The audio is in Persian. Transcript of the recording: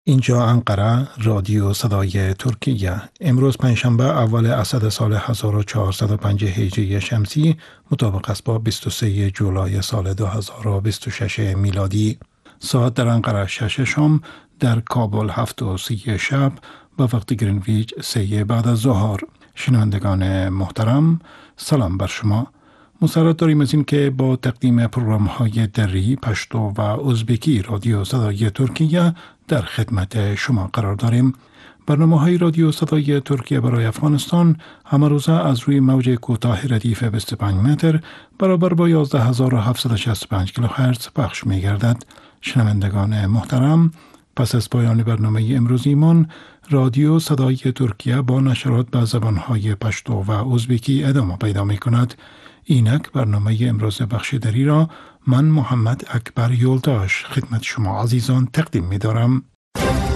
اینجا انقره رادیو صدای ترکیه. امروز پنجشنبه اول اسد سال 1405 هجری شمسی مطابق است با 23 جولای سال 2026 میلادی. ساعت در انقره 6 شام، در کابل 7:30 شب و وقت گرینویچ 3 بعد از ظهر. شنوندگان محترم، سلام بر شما. مسرت داریم از این که با تقدیم پروگرام های دری، پشتو و ازبکی رادیو صدای ترکیه در خدمت شما قرار داریم. برنامه های رادیو صدای ترکیه برای افغانستان همه روزه از روی موج کوتاه ردیف 25 متر برابر با 11765 کیلوهرتز پخش می گردد. شنوندگان محترم، پس از پایان برنامه امروزیمان، رادیو صدای ترکیه با نشرات به زبانهای پشتو و ازبکی ادامه پیدا می کند. اینک برنامه امروز بخش دری را من محمد اکبر یولداش خدمت شما عزیزان تقدیم می دارم.